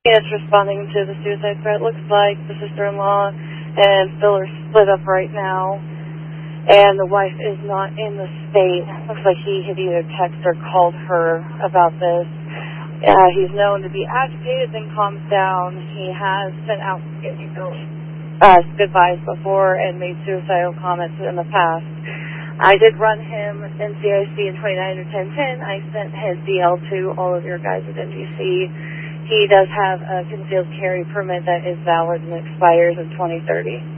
It's responding to the suicide threat. Looks like the sister-in-law and Phil are split up right now, and the wife is not in the state. Looks like he had either texted or called her about this. He's known to be agitated, then calms down. He has sent out goodbyes before and made suicidal comments in the past. I did run him NCIC in 29 or 1010. I sent his DL to all of your guys at NBC. He does have a concealed carry permit that is valid and expires in 2030.